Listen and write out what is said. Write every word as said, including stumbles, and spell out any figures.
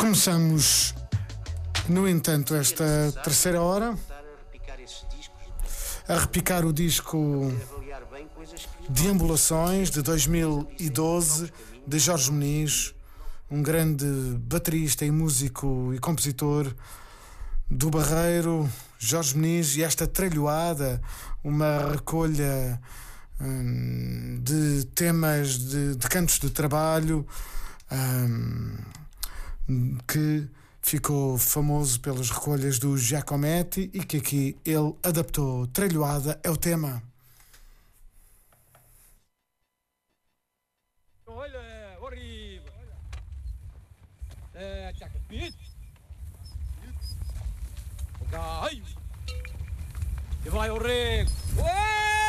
Começamos, no entanto, esta terceira hora a repicar o disco Deambulações de dois mil e doze de Jorge Muniz, um grande baterista e músico e compositor do Barreiro, Jorge Muniz, e esta tralhoada, uma recolha hum, de temas de, de cantos de trabalho hum, que ficou famoso pelas recolhas do Giacometti e que aqui ele adaptou. Tralhoada é o tema. Olha, horrível. É, tchaca, pito. O gaio. E vai o rego.